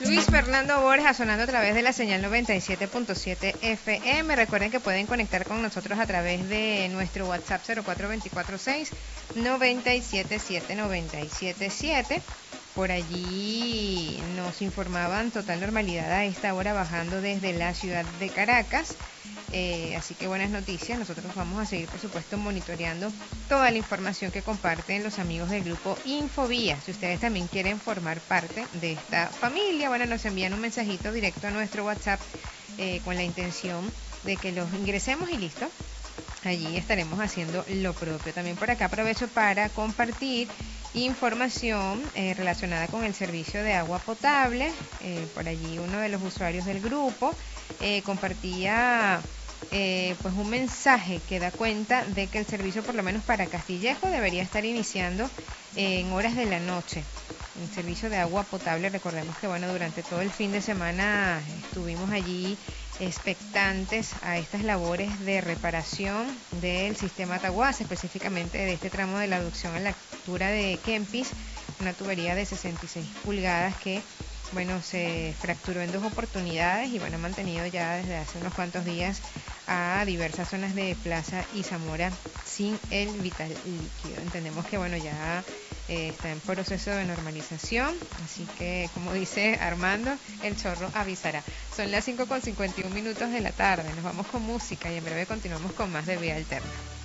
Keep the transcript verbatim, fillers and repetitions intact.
Luis Fernando Borja sonando a través de la señal noventa y siete punto siete F M. Recuerden que pueden conectar con nosotros a través de nuestro WhatsApp cero cuatro dos cuatro seis nueve siete siete nueve siete siete. Por allí nos informaban total normalidad a esta hora bajando desde la ciudad de Caracas. Eh, así que buenas noticias. Nosotros vamos a seguir, por supuesto, monitoreando toda la información que comparten los amigos del grupo Infovía. Si ustedes también quieren formar parte de esta familia, bueno, nos envían un mensajito directo a nuestro WhatsApp eh, con la intención de que los ingresemos y listo. Allí estaremos haciendo lo propio. También por acá aprovecho para compartir información eh, relacionada con el servicio de agua potable. Eh, por allí uno de los usuarios del grupo eh, compartía eh, pues un mensaje que da cuenta de que el servicio, por lo menos para Castillejo, debería estar iniciando eh, en horas de la noche. El servicio de agua potable, recordemos que bueno, durante todo el fin de semana estuvimos allí expectantes a estas labores de reparación del sistema Taguas, específicamente de este tramo de la aducción a la altura de Kempis, una tubería de sesenta y seis pulgadas que bueno, se fracturó en dos oportunidades y bueno, ha mantenido ya desde hace unos cuantos días a diversas zonas de Plaza y Zamora sin el vital líquido. Entendemos que bueno, ya eh, está en proceso de normalización, así que como dice Armando, el chorro avisará. Son las cinco con cincuenta y un minutos de la tarde, nos vamos con música y en breve continuamos con más de Vía Alterna.